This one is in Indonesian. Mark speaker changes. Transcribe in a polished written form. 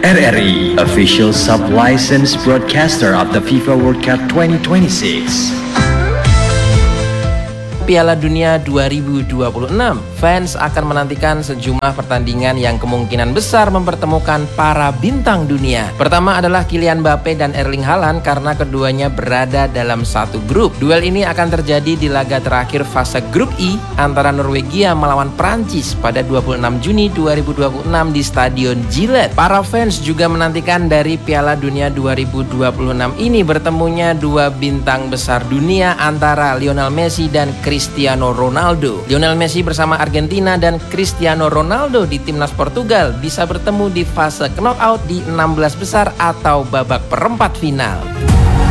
Speaker 1: RRI, official sub-licensed broadcaster of the FIFA World Cup 2026.
Speaker 2: Piala Dunia 2026, fans akan menantikan sejumlah pertandingan yang kemungkinan besar mempertemukan para bintang dunia. Pertama adalah Kylian Mbappe dan Erling Haaland karena keduanya berada dalam satu grup. Duel ini akan terjadi di laga terakhir fase grup I antara Norwegia melawan Prancis pada 26 Juni 2026 di Stadion Gillette. Para fans juga menantikan dari Piala Dunia 2026 ini bertemunya dua bintang besar dunia antara Lionel Messi dan Cristiano Ronaldo. Lionel Messi bersama Argentina dan Cristiano Ronaldo di timnas Portugal bisa bertemu di fase knockout di 16 besar atau babak perempat final.